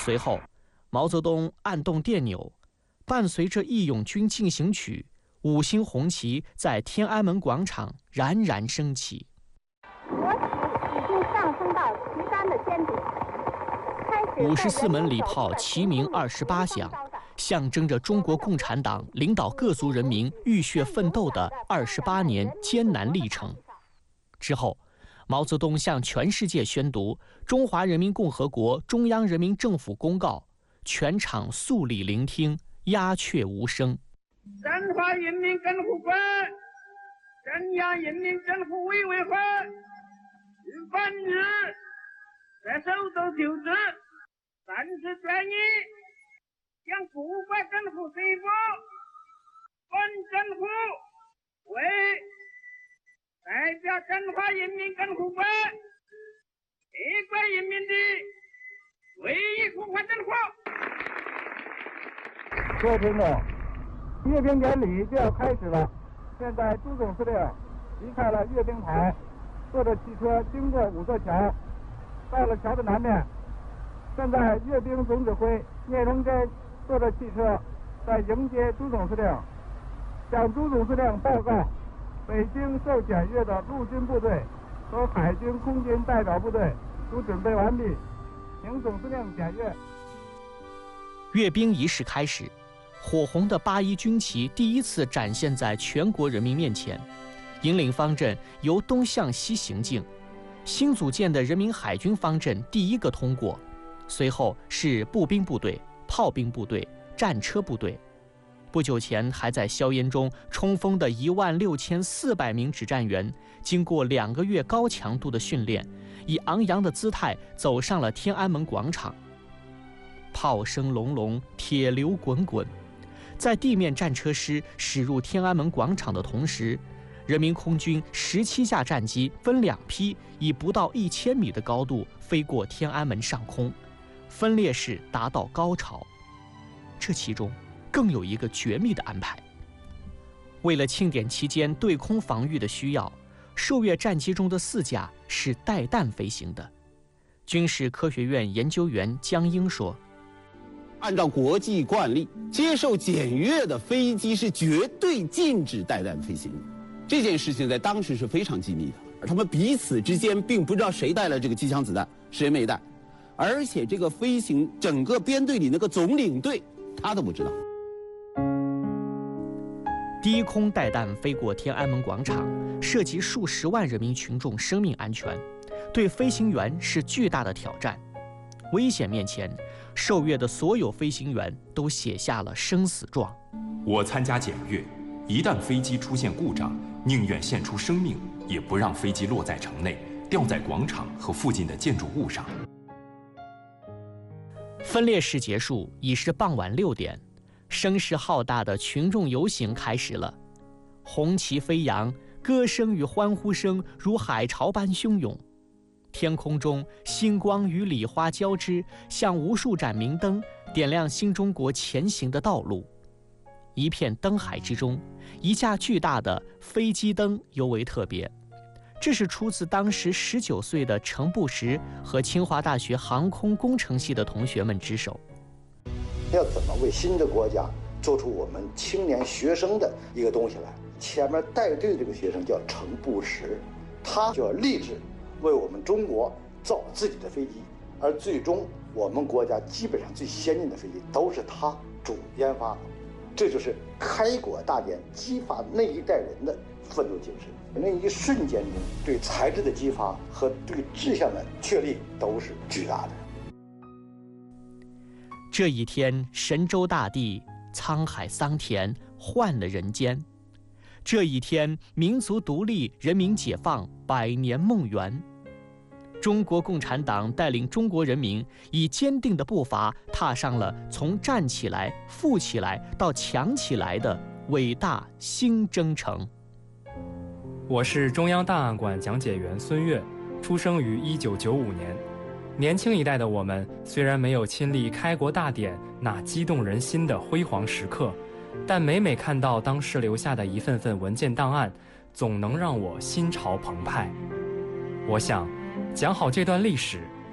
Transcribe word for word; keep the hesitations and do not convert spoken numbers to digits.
随后，毛泽东按动电钮，伴随着《义勇军进行曲》，五星红旗在天安门广场冉冉升起。 国旗已经上升到旗杆的尖顶。 五十四门礼炮齐鸣二十八响，象征着中国共产党领导各族人民浴血奋斗的二十八年艰难历程。之后，毛泽东向全世界宣读《中华人民共和国中央人民政府公告》，全场肃立聆听，鸦雀无声。 中华人民共和国中央人民政府委员会于本日在首都就职，正式决议将国国政府宣布本政府为代表中华人民共和国全国人民的唯一中华政府。 各位听众，阅兵典礼就要开始了。现在朱总司令离开了阅兵台，坐着汽车经过五座桥，到了桥的南面。现在阅兵总指挥聂荣臻坐着汽车在迎接朱总司令，向朱总司令报告，北京受检阅的陆军部队和海军空军代表部队都准备完毕，请总司令检阅。 阅兵仪式开始，火红的八一军旗第一次展现在全国人民面前，引领方阵由东向西行进。新组建的人民海军方阵第一个通过，随后是步兵部队、炮兵部队、战车部队。不久前还在硝烟中冲锋的一万六千四百名指战员，经过两个月高强度的训练，以昂扬的姿态走上了天安门广场。炮声隆隆，铁流滚滚。在地面战车师驶入天安门广场的同时，人民空军十七架战机分两批，以不到一千米的高度飞过天安门上空，分列式达到高潮。这其中更有一个绝密的安排。为了庆典期间对空防御的需要，受阅战机中的四架是带弹飞行的。军事科学院研究员江英说， 按照国际惯例，接受检阅的飞机是绝对禁止带弹飞行的。这件事情在当时是非常机密的，而他们彼此之间并不知道谁带了这个机枪子弹，谁没带，而且这个飞行整个编队里那个总领队他都不知道。 低空带弹飞过天安门广场，涉及数十万人民群众生命安全，对飞行员是巨大的挑战。危险面前，受阅的所有飞行员都写下了生死状。 我参加检阅，一旦飞机出现故障，宁愿献出生命，也不让飞机落在城内，掉在广场和附近的建筑物上。 分列式结束已是傍晚六点，声势浩大的群众游行开始了。红旗飞扬，歌声与欢呼声如海潮般汹涌。天空中星光与礼花交织，像无数盏明灯，点亮新中国前行的道路。一片灯海之中，一架巨大的飞机灯尤为特别。这是出自当时十九岁的程步石和清华大学航空工程系的同学们之手。 要怎么为新的国家做出我们青年学生的一个东西来？前面带队的这个学生叫程步石，他就要立志为我们中国造自己的飞机，而最终我们国家基本上最先进的飞机都是他主研发的。这就是开国大典激发那一代人的奋斗精神。那一瞬间中，对才智的激发和对志向的确立都是巨大的。 这一天，神州大地沧海桑田换了人间。这一天，民族独立，人民解放，百年梦圆。中国共产党带领中国人民以坚定的步伐踏上了从站起来、富起来到强起来的伟大新征程。 我是中央档案馆讲解员孙越，出生于一九九五年。年轻一代的我们虽然没有亲历开国大典那激动人心的辉煌时刻，但每每看到当时留下的一份份文件档案，总能让我心潮澎湃。我想，讲好这段历史，